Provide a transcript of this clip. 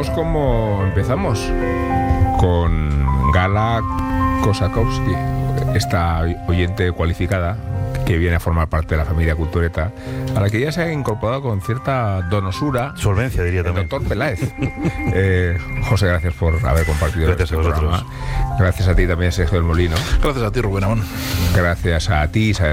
Empezamos como empezamos, con Gala Kosakowski, esta oyente cualificada que viene a formar parte de la familia Cultureta, a la que ya se ha incorporado con cierta donosura. Solvencia, diría El también. doctor Peláez. José, gracias por haber compartido Gracias este a vosotros. programa. Gracias a ti también, Sergio del Molino. Gracias a ti, Rubén Amón. Gracias a ti, Isabel